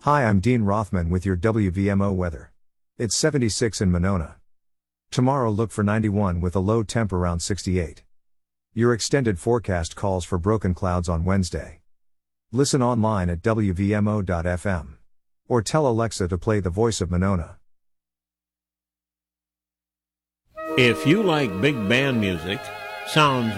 Hi, I'm Dean Rothman with your WVMO weather. It's 76 in Monona. Tomorrow look for 91 with a low temp around 68. Your extended forecast calls for broken clouds on Wednesday. Listen online at WVMO.fm. Or tell Alexa to play The Voice of Monona. If you like big band music, sounds